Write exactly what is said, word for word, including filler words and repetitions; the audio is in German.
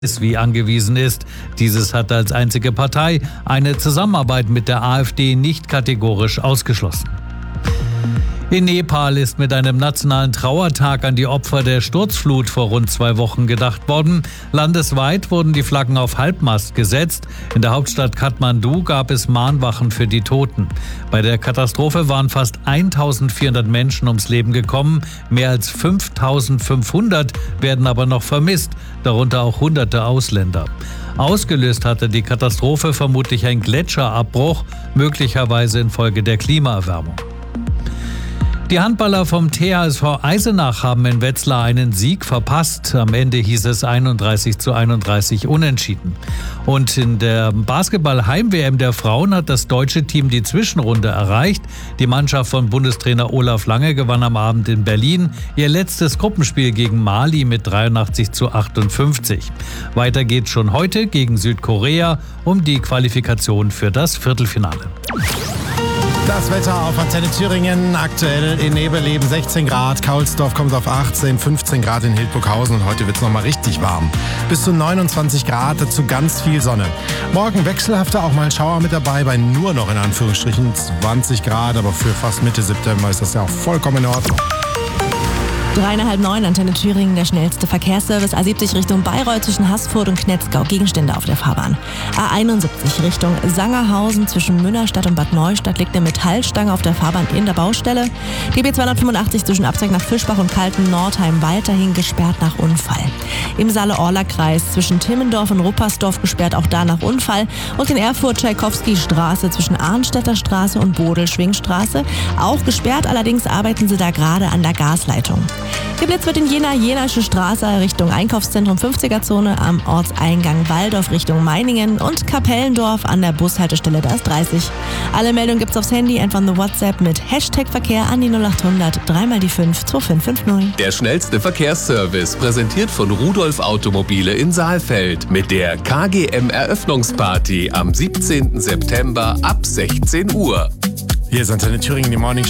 wie angewiesen ist. Dieses hat als einzige Partei eine Zusammenarbeit mit der AfD nicht kategorisch ausgeschlossen. In Nepal ist mit einem nationalen Trauertag an die Opfer der Sturzflut vor rund zwei Wochen gedacht worden. Landesweit wurden die Flaggen auf Halbmast gesetzt. In der Hauptstadt Kathmandu gab es Mahnwachen für die Toten. Bei der Katastrophe waren fast eintausendvierhundert Menschen ums Leben gekommen. Mehr als fünftausendfünfhundert werden aber noch vermisst, darunter auch hunderte Ausländer. Ausgelöst hatte die Katastrophe vermutlich ein Gletscherabbruch, möglicherweise infolge der Klimaerwärmung. Die Handballer vom T H S V Eisenach haben in Wetzlar einen Sieg verpasst. Am Ende hieß es einunddreißig zu einunddreißig unentschieden. Und in der Basketball-Heim-W M der Frauen hat das deutsche Team die Zwischenrunde erreicht. Die Mannschaft von Bundestrainer Olaf Lange gewann am Abend in Berlin ihr letztes Gruppenspiel gegen Mali mit dreiundachtzig zu achtundfünfzig. Weiter geht's schon heute gegen Südkorea um die Qualifikation für das Viertelfinale. Das Wetter auf Antenne Thüringen, aktuell in Nebeleben sechzehn Grad, Kaulsdorf kommt auf achtzehn, fünfzehn Grad in Hildburghausen und heute wird es nochmal richtig warm. Bis zu neunundzwanzig Grad, dazu ganz viel Sonne. Morgen wechselhafter, auch mal Schauer mit dabei, bei nur noch in Anführungsstrichen zwanzig Grad, aber für fast Mitte September ist das ja auch vollkommen in Ordnung. Dreieinhalb neun, Antenne Thüringen, der schnellste Verkehrsservice. A siebzig Richtung Bayreuth zwischen Haßfurt und Knetzgau, Gegenstände auf der Fahrbahn. A einundsiebzig Richtung Sangerhausen zwischen Münnerstadt und Bad Neustadt liegt eine Metallstange auf der Fahrbahn in der Baustelle. Die B zweihundertfünfundachtzig zwischen Abzweig nach Fischbach und Kalten-Nordheim weiterhin gesperrt nach Unfall. Im Saale-Orla-Kreis zwischen Timmendorf und Ruppersdorf gesperrt, auch da nach Unfall. Und in Erfurt-Tschaikowski-Straße zwischen Arnstädter Straße und Bodel-Schwingstraße auch gesperrt, allerdings arbeiten sie da gerade an der Gasleitung. Geblitzt wird in Jena, Jenasche Straße Richtung Einkaufszentrum fünfziger Zone, am Ortseingang Walldorf Richtung Meiningen und Kapellendorf an der Bushaltestelle, da ist dreißig. Alle Meldungen gibt's aufs Handy, einfach eine WhatsApp mit Hashtag Verkehr an die null achthundert, dreimal die fünf, zwei fünf fünf null. Der schnellste Verkehrsservice, präsentiert von Rudolf Automobile in Saalfeld mit der K G M-Eröffnungsparty am siebzehnten September ab sechzehn Uhr. Hier ist Antenne Thüringen, die Morning